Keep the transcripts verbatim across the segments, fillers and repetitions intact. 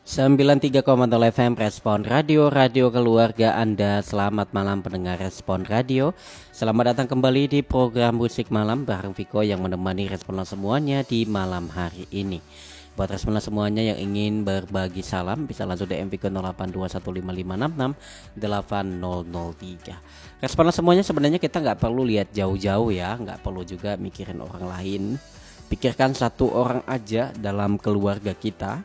sembilan puluh tiga koma nol F M Respon Radio, radio keluarga Anda. Selamat malam pendengar Respon Radio. Selamat datang kembali di program Musik Malam bareng Viko yang menemani responan semuanya di malam hari ini. Buat responan semuanya yang ingin berbagi salam bisa langsung D M Viko nol delapan dua satu lima lima enam enam delapan nol nol tiga. Responan semuanya sebenarnya kita nggak perlu lihat jauh-jauh ya, nggak perlu juga mikirin orang lain. Pikirkan satu orang aja dalam keluarga kita.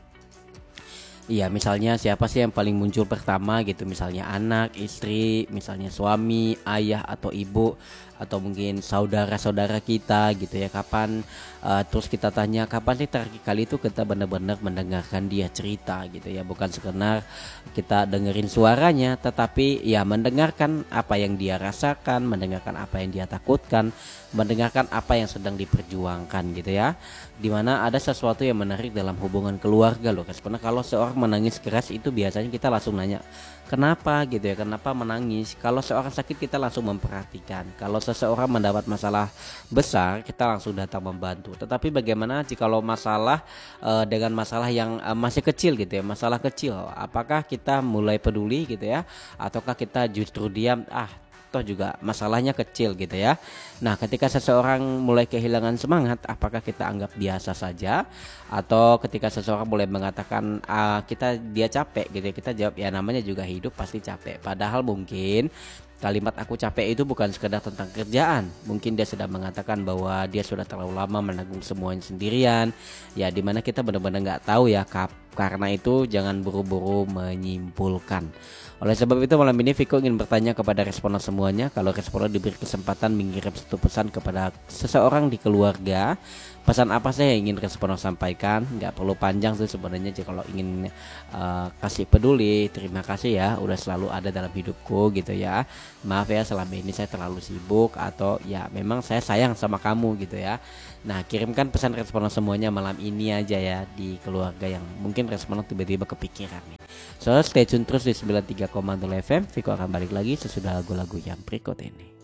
Iya, misalnya siapa sih yang paling muncul pertama gitu, misalnya anak, istri, misalnya suami, ayah atau ibu, atau mungkin saudara-saudara kita gitu ya. Kapan uh, terus kita tanya kapan sih terakhir kali itu kita benar-benar mendengarkan dia cerita gitu ya, bukan sekedar kita dengerin suaranya, tetapi ya mendengarkan apa yang dia rasakan, mendengarkan apa yang dia takutkan, mendengarkan apa yang sedang diperjuangkan gitu ya. Dimana ada sesuatu yang menarik dalam hubungan keluarga loh, karena kalau seorang menangis keras itu biasanya kita langsung nanya kenapa gitu ya, kenapa menangis. Kalau seorang sakit kita langsung memperhatikan, kalau seseorang mendapat masalah besar kita langsung datang membantu. Tetapi bagaimana jika kalau masalah uh, dengan masalah yang uh, masih kecil gitu ya, masalah kecil, apakah kita mulai peduli gitu ya, ataukah kita justru diam, ah toh juga masalahnya kecil gitu ya. Nah, ketika seseorang mulai kehilangan semangat, apakah kita anggap biasa saja, atau ketika seseorang mulai mengatakan ah, kita dia capek gitu ya, kita jawab ya namanya juga hidup pasti capek. Padahal mungkin kalimat aku capek itu bukan sekedar tentang kerjaan. Mungkin dia sedang mengatakan bahwa dia sudah terlalu lama menanggung semuanya sendirian. Ya dimana kita benar-benar nggak tahu ya kap. Karena itu jangan buru-buru menyimpulkan. Oleh sebab itu malam ini Viko ingin bertanya kepada responan semuanya. Kalau responan diberi kesempatan mengirim satu pesan kepada seseorang di keluarga, pesan apa sih yang ingin responan sampaikan? Nggak perlu panjang sih sebenarnya. Jadi kalau ingin uh, kasih peduli, terima kasih ya udah selalu ada dalam hidupku gitu ya. Maaf ya selama ini saya terlalu sibuk, atau ya memang saya sayang sama kamu gitu ya. Nah, kirimkan pesan responan semuanya malam ini aja ya di keluarga yang mungkin responan tiba-tiba kepikiran nih. So stay tune terus di sembilan puluh tiga koma nol F M. Viko akan balik lagi sesudah lagu-lagu yang berikut ini.